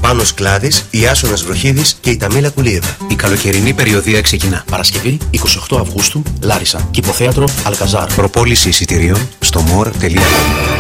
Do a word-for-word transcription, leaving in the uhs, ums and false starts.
Πάνος Κλάδης, Ιάσονας Βροχίδης και η Ταμίλα Κουλίεβα. Η καλοκαιρινή περιοδεία ξεκινά. Παρασκευή εικοστή ογδόη Αυγούστου, Λάρισα. Κηποθέατρο Αλκαζάρ. Προπόληση εισιτηρίων στο more τελεία com.